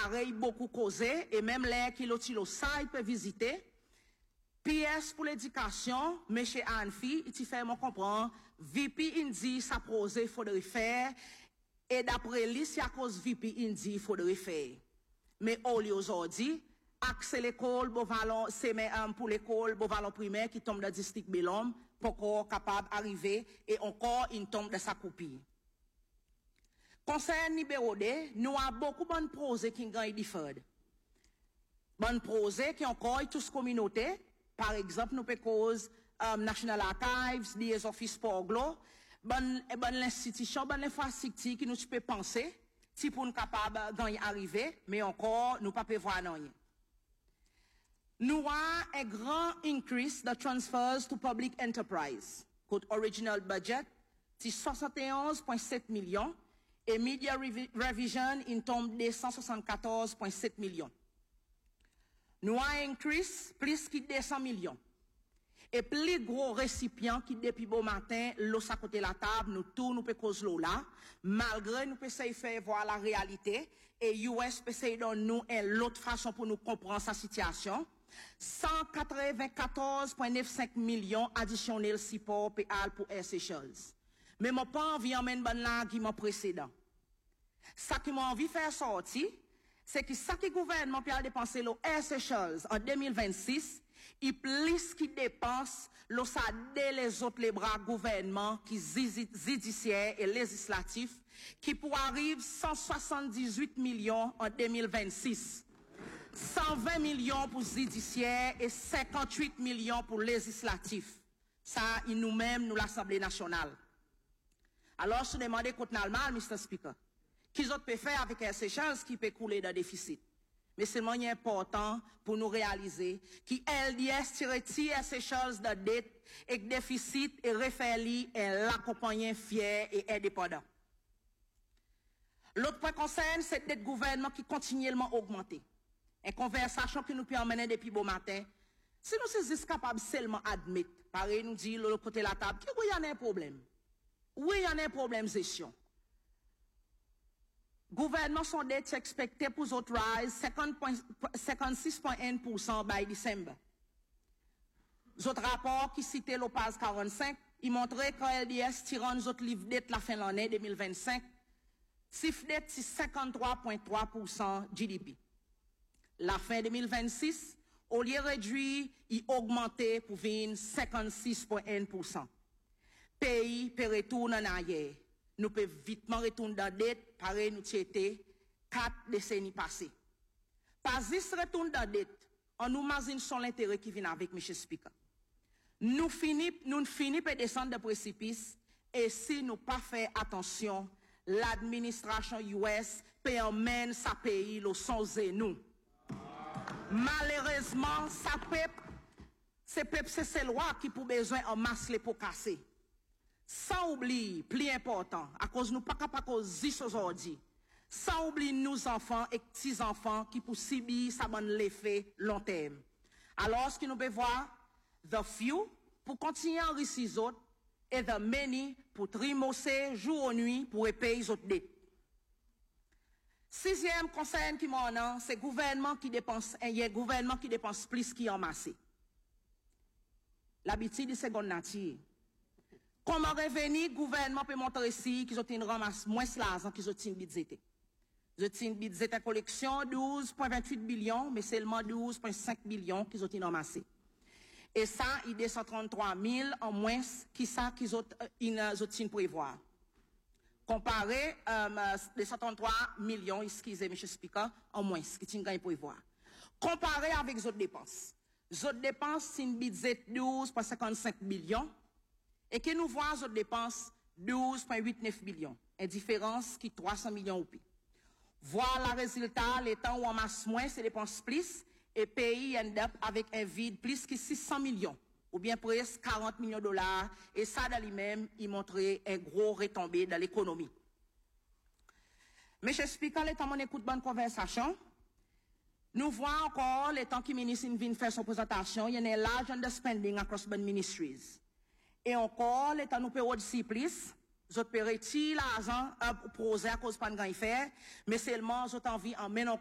pareil, beaucoup causé, et même les qui l'ont ça, ils peuvent visiter. PS pour l'éducation, mais chez Anfi, il fait mon comprendre, VP Indi, ça pose, il faudrait faire, et d'après lui, c'est à cause VP Indi, il faudrait faire. Mais aujourd'hui, accès l'école, c'est pour l'école, Beauvalon primaire qui tombe dans le district Belhomme, pour encore capable d'arriver, et encore, il tombe de sa copie. Conseil numéro 2, nous avons beaucoup de bonnes projets qui gagnent différents. Bonnes projets qui encore tous communautés. Par exemple, nous pouvons cause National Archives, des offices pour glo, bonne institution, bonne infrastructure qui nous peut penser, si pour nous capable d'y arriver, mais encore nous pas prévoir rien. Nous avons un grand increase de transfers to public enterprise. Côte original budget, c'est 71,7 millions. Et Media Revision, il tombe de 174,7 millions. Nous avons un increase plus de 200 millions. Et plus gros récipient qui depuis bon matin, l'eau à côté de la table, nous tous nous peut cause l'eau là, malgré nous peut essayer faire voir la réalité, et US peut essayer de nous une autre façon pour nous comprendre sa situation. 194,95 millions additionnels support PAL pour Air Seychelles. Mais mon pas envie d'emmener un argument précédent. Ça qui m'a envie de faire sortir, c'est que ça que le gouvernement peut dépenser le Air Seychelles en 2026, il plus qu'il dépense le ça les autres les bras gouvernement qui judiciaire et législatif qui pour arriver 178 millions en 2026. 120 millions pour judiciaire et 58 millions pour législatif. Ça, il nous-mêmes, nous l'Assemblée nationale. Alors, je demande contre mal, Mr. Speaker. Qu'ils autres peuvent faire avec un Seychelles qui peut couler dans le déficit. Mais c'est moins important pour nous réaliser qui LDS retire Seychelles de dette et déficit et référer et l'accompagner fier et indépendant. L'autre point concerne cette dette gouvernement qui continuellement augmenter. Une conversation que nous pouvons mener depuis bon matin. Si nous sommes capables seulement admettre, pareil nous dit le côté de la table, qu'il y a un problème. Oui, il y a un problème de gestion. Gouvernement son dette expecté pour autres rise 56,1% by December. Autres rapport qui citait l'OPAS 45, il montrait que LDS tirant nos autres livres dette la fin de l'année 2025, chiffre dette c'est 53,3% GDP. La fin 2026, au lieu réduit, il augmentait pour venir 56,1%. Pays peut retourner en arrière. Nous pouvons vitement retourner dans la dette, pareil nous étions 4 décennies passées. Pas juste retourner dans la dette, on nous imagine son l'intérêt qui vient avec M. Speaker. Nous finissons par descendre de précipice, et si nous pas faire attention, l'administration US peut emmener sa pays le sans nous. Malheureusement, c'est ces lois qui pour besoin en masse les pour casser. Sans oublier, plus important, à cause nous pas capables de aujourd'hui, sans oublier nos enfants et petits enfants qui pour subir ça bonne l'effet long terme. Alors, ce que nous pouvons voir, the few pour continuer à enrichir les autres et the many pour trimosser jour ou nuit pour payer les autres dettes. Sixième conseil qui m'en a, c'est gouvernement qui dépense, il y a gouvernement qui dépense plus qu'il en masse. L'habitude de seconde nature. Comment revenir, gouvernement peut montrer ici qu'ils ont une ramasse moins l'argent qu'ils ont une budget. Ils ont une budget à collection 12,28 billions, mais seulement 12,5 billions qu'ils ont ramassé. Et ça, il est 133 000 en moins qui ça qu'ils ont prévoir. Comparé les 133 millions, excusez, M. Speaker, en moins, qui t'ont gagné prévoir. Comparé avec les autres dépenses. Les autres dépenses, c'est une budget 12,55 billions. Et que nous voyons les autres dépenses 12,89 billions. Une différence qui 300 millions ou plus. Voilà le résultat, les temps où on masse moins, c'est dépenses plus, et pays end up avec un vide plus que 600 millions, ou bien presque 40 millions de dollars, et ça dans lui-même, il montrait un gros retombé dans l'économie. Mais j'explique, les temps où on écoute bonne conversation, nous voyons encore les temps que le ministre vient faire son présentation, il y a un large underspending across the ministries. Et encore, les temps nous payons aussi plus, nous payons l'argent pour poser à cause de pas de faire, mais seulement, nous envie en menant